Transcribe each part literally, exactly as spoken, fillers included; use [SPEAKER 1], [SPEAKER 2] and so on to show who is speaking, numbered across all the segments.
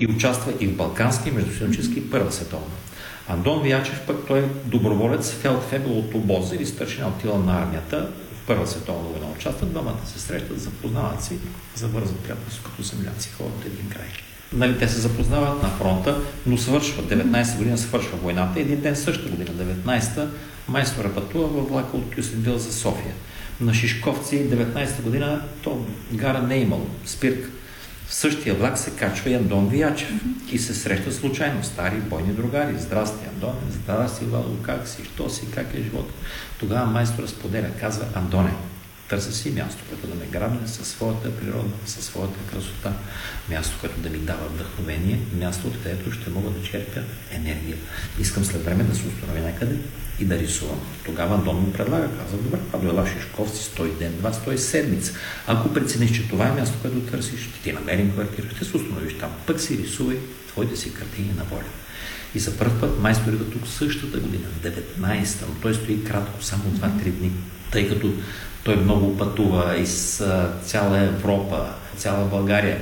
[SPEAKER 1] и участва и в Балкански, и Междусъюзнически и Първа световна. Андон Виячев пък той е доброволец, фелдфебел от обоза или старшина отива на армията. В Първа световна война участват, двамата се срещат, запознават си, завързват приятелство като земляци, ходят от един край. Нали, те се запознават на фронта, но свършват. деветнайсета година свършва войната. Един ден същата година, деветнайсета, майстора пътува във влака от Кюстендил за София. На Шишковци деветнайсета година то гара не е имало спирка. В същия влак се качва и Андон Виячев mm-hmm. и се среща случайно стари бойни другари. Здрасти, Андон, здрасти, Владо, как си, що си, как е живота? Тогава майстора споделя, казва: Андоне, търся си място, което да ме грабне със своята природа, със своята красота, място, което да ми дава вдъхновение, място, откъдето ще мога да черпя енергия. Искам след време да се установя някъде и да рисувам. Тогава Андон му предлага, казва: добре, а дойла Шишковци, стой ден, два, стой седмица. Ако прецениш, че това е място, което търсиш, ще ти намерим квартира, ще се установиш там. Пък си рисувай твоите си картини на воля. И за първ път майстор идва тук същата година, деветнайсета, но той стои кратко, само два-три дни, тъй като той много пътува из цяла Европа, цяла България,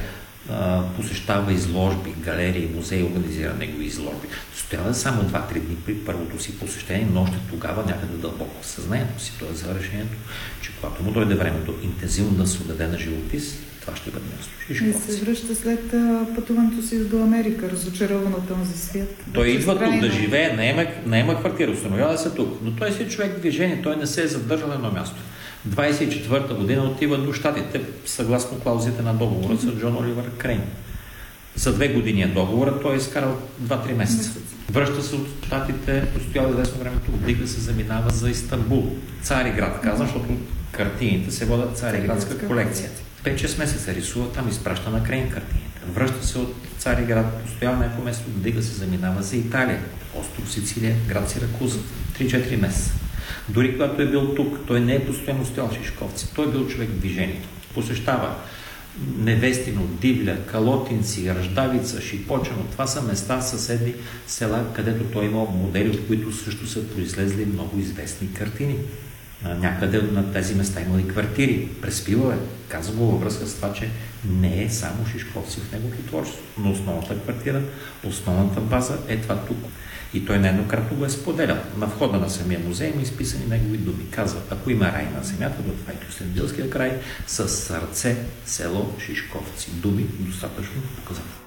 [SPEAKER 1] посещава изложби, галерии, музеи, организира негови изложби. Стоява само два-три дни при първото си посещение, но още тогава някъде дълбоко в съзнанието си, т.е. за решението, че когато му дойде времето интензивно да се отдаде на живопис, това ще бъде място.
[SPEAKER 2] И се връща след пътуването си до Америка, разочарован от този свят.
[SPEAKER 1] Той идва тук да живее, наема, наема квартира, установява се тук, но той си е човек в движение, той не се е задържал на едно място. двайсет и четвърта година отива до Щатите, съгласно клаузите на договора с Джон Оливър Крейн. За две години е договора, той е изкарал два-три месеца. Връща се от Щатите, постоява известно време тук, дига се заминава за Истанбул. Цариград, казвам, защото картините се водят Цариградска колекция. пет-шест месеца рисува там, изпраща на Крейн картините. Връща се от Цариград, постоява някакво место, дига се заминава за Италия, остров Сицилия, град Сиракуза. три-четири месеца. Дори когато е бил тук, той не е постоянно стоял в Шишковци. Той е бил човек в движение. Посещава Невестино, Дивля, Калотинци, Ръждавица, Шипочено. Това са места, съседни села, където той имал модели, от които също са произлезли много известни картини. Някъде на тези места имали квартири. Преспива е. Казва го във връзка с това, че не е само Шишковци в неговото творчество. Но основната квартира, основната база е това тук. И той нееднократно го е споделял. На входа на самия музей има изписани негови думи. Казва: ако има рай на земята, това е Кюстендилския край, със сърце, село Шишковци. Думи достатъчно показателни.